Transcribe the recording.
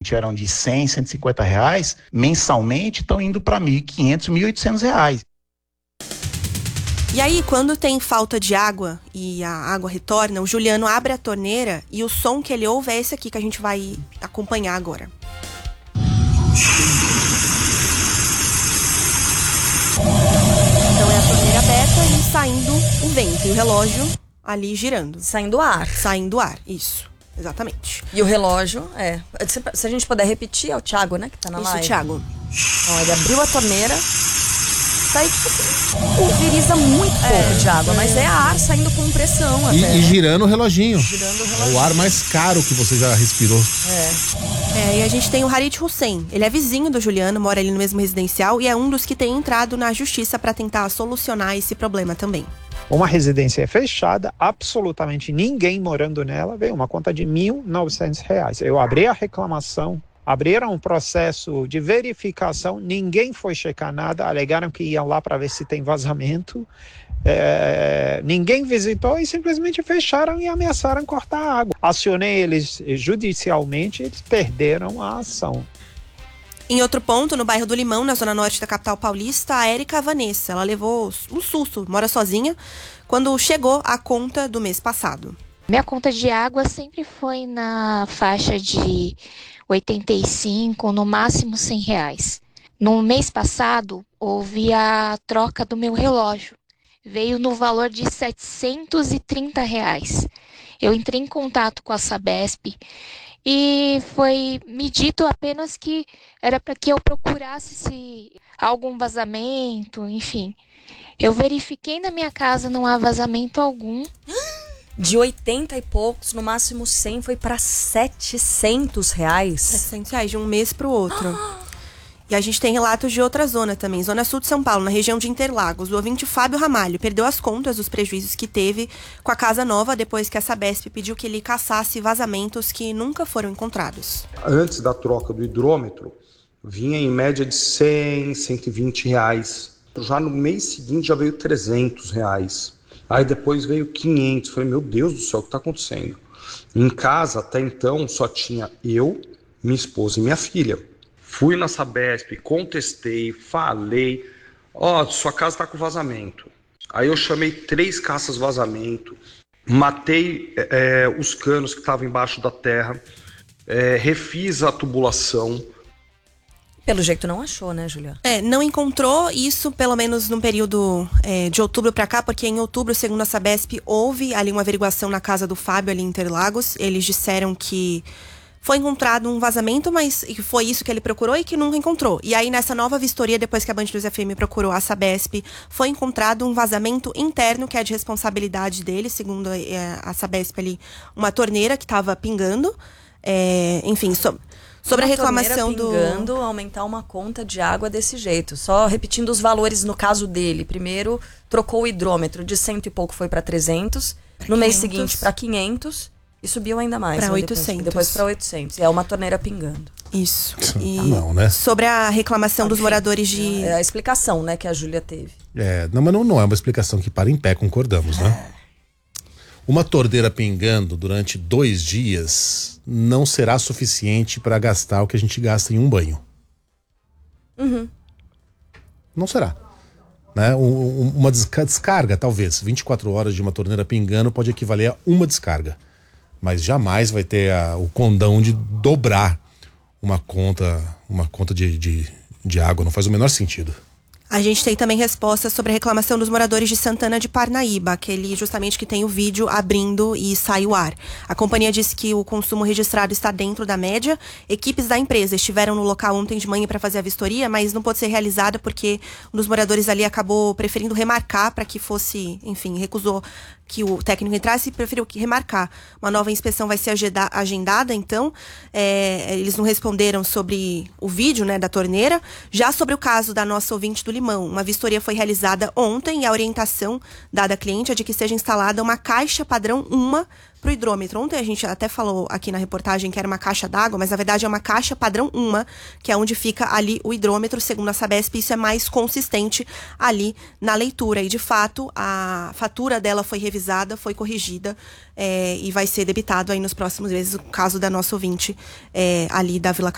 antigamente eram de 100, 150 reais, mensalmente estão indo para 1.500, 1.800 reais. E aí, quando tem falta de água e a água retorna, o Juliano abre a torneira e o som que ele ouve é esse aqui que a gente vai acompanhar agora. Então é a torneira aberta e saindo o vento, e o relógio ali girando. Saindo ar. Saindo ar, isso, exatamente. E o relógio, se a gente puder repetir, é o Thiago, né, que tá na live. Isso, Thiago. Então, ele abriu a torneira, sai, tipo assim, pulveriza muito pouco de água, mas é ar saindo com pressão até. E girando o reloginho. Girando o reloginho. É o ar mais caro que você já respirou. E a gente tem o Harit Hussein. Ele é vizinho do Juliano, mora ali no mesmo residencial e é um dos que tem entrado na justiça para tentar solucionar esse problema também. Uma residência fechada, absolutamente ninguém morando nela, veio uma conta de R$1.900. Eu abri a reclamação, abriram um processo de verificação, ninguém foi checar nada, alegaram que iam lá para ver se tem vazamento. Ninguém visitou e simplesmente fecharam e ameaçaram cortar a água. Acionei eles judicialmente, eles perderam a ação. Em outro ponto, no bairro do Limão, na zona norte da capital paulista, a Érica Vanessa, ela levou um susto, mora sozinha, quando chegou a conta do mês passado. Minha conta de água sempre foi na faixa de 85, no máximo R$100. No mês passado, houve a troca do meu relógio. Veio no valor de R$730. Eu entrei em contato com a Sabesp e foi me dito apenas que era para que eu procurasse se há algum vazamento, enfim. Eu verifiquei na minha casa, não há vazamento algum. De 80 e poucos, no máximo 100, foi para R$700. R$700 de um mês para o outro. E a gente tem relatos de outra zona também, zona sul de São Paulo, na região de Interlagos. O ouvinte Fábio Ramalho perdeu as contas dos prejuízos que teve com a casa nova depois que a Sabesp pediu que ele caçasse vazamentos que nunca foram encontrados. Antes da troca do hidrômetro, vinha em média de 100, 120 reais. Já no mês seguinte já veio 300 reais. Aí depois veio 500. Falei, meu Deus do céu, o que está acontecendo? Em casa, até então, só tinha eu, minha esposa e minha filha. Fui na Sabesp, contestei, falei, sua casa está com vazamento. Aí eu chamei 3 caças vazamento, matei os canos que estavam embaixo da terra, refiz a tubulação. Pelo jeito não achou, né, Juliana? Não encontrou isso, pelo menos no período de outubro para cá, porque em outubro, segundo a Sabesp, houve ali uma averiguação na casa do Fábio, ali em Interlagos. Eles disseram que foi encontrado um vazamento, mas foi isso que ele procurou e que nunca encontrou. E aí, nessa nova vistoria, depois que a Band News FM procurou a Sabesp, foi encontrado um vazamento interno, que é de responsabilidade dele, segundo a Sabesp ali, uma torneira que estava pingando. Enfim, sobre a reclamação pingando, aumentar uma conta de água desse jeito. Só repetindo os valores no caso dele. Primeiro, trocou o hidrômetro de 100 e pouco, foi para 300. No mês seguinte, para 500. E subiu ainda mais. Para 800. Depois para 800. E é uma torneira pingando. Isso. E não, né? sobre a reclamação dos moradores de... É a explicação, né, que a Júlia teve. Não, mas não é uma explicação que para em pé, concordamos, né? Uma torneira pingando durante 2 dias não será suficiente para gastar o que a gente gasta em um banho. Não será. Né? Uma descarga, talvez. 24 horas de uma torneira pingando pode equivaler a uma descarga. Mas jamais vai ter o condão de dobrar uma conta de água. Não faz o menor sentido. A gente tem também respostas sobre a reclamação dos moradores de Santana de Parnaíba, aquele justamente que tem o vídeo abrindo e sai o ar. A companhia disse que o consumo registrado está dentro da média. Equipes da empresa estiveram no local ontem de manhã para fazer a vistoria, mas não pôde ser realizada porque um dos moradores ali acabou preferindo remarcar para que fosse, enfim, recusou que o técnico entrasse e preferiu remarcar. Uma nova inspeção vai ser agendada, então. Eles não responderam sobre o vídeo, né, da torneira. Já sobre o caso da nossa ouvinte do Limão, uma vistoria foi realizada ontem e a orientação dada à cliente é de que seja instalada uma caixa padrão UMA para o hidrômetro. Ontem a gente até falou aqui na reportagem que era uma caixa d'água, mas na verdade é uma caixa padrão UMA, que é onde fica ali o hidrômetro. Segundo a Sabesp, isso é mais consistente ali na leitura. E de fato, a fatura dela foi revisada, foi corrigida e vai ser debitado aí nos próximos meses o caso da nossa ouvinte ali da Vila